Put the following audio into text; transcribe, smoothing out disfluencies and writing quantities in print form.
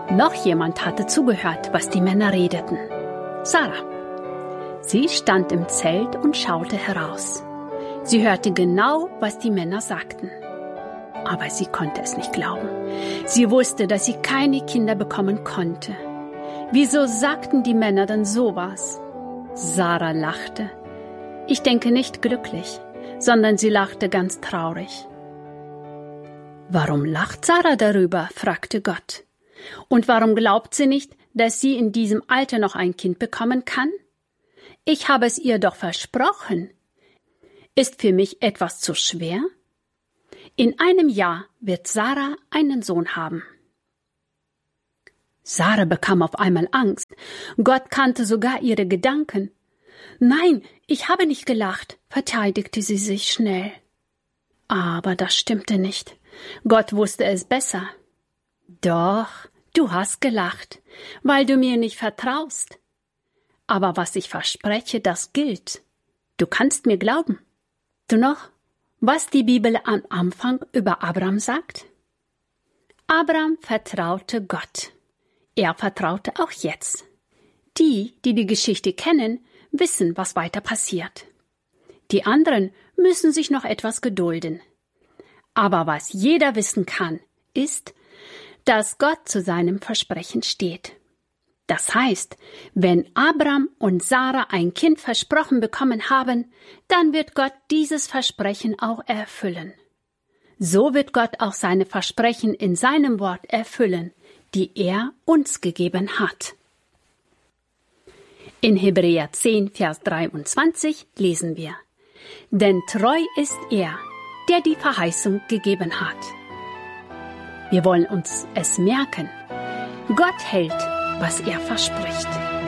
Noch jemand hatte zugehört, was die Männer redeten. Sarah. Sie stand im Zelt und schaute heraus. Sie hörte genau, was die Männer sagten. Aber sie konnte es nicht glauben. Sie wusste, dass sie keine Kinder bekommen konnte. Wieso sagten die Männer denn sowas? Sarah lachte. Ich denke nicht glücklich, sondern sie lachte ganz traurig. Warum lacht Sarah darüber? Fragte Gott. Und warum glaubt sie nicht, dass sie in diesem Alter noch ein Kind bekommen kann? Ich habe es ihr doch versprochen. Ist für mich etwas zu schwer? In einem Jahr wird Sarah einen Sohn haben. Sarah bekam auf einmal Angst. Gott kannte sogar ihre Gedanken. Nein, ich habe nicht gelacht, verteidigte sie sich schnell. Aber das stimmte nicht. Gott wusste es besser. Doch, du hast gelacht, weil du mir nicht vertraust. Aber was ich verspreche, das gilt. Du kannst mir glauben. Du noch, was die Bibel am Anfang über Abraham sagt? Abraham vertraute Gott. Er vertraute auch jetzt. Die Geschichte kennen, wissen, was weiter passiert. Die anderen müssen sich noch etwas gedulden. Aber was jeder wissen kann, ist, dass Gott zu seinem Versprechen steht. Das heißt, wenn Abraham und Sarah ein Kind versprochen bekommen haben, dann wird Gott dieses Versprechen auch erfüllen. So wird Gott auch seine Versprechen in seinem Wort erfüllen, die er uns gegeben hat. In Hebräer 10, Vers 23 lesen wir: Denn treu ist er, der die Verheißung gegeben hat. Wir wollen uns es merken. Gott hält, was er verspricht.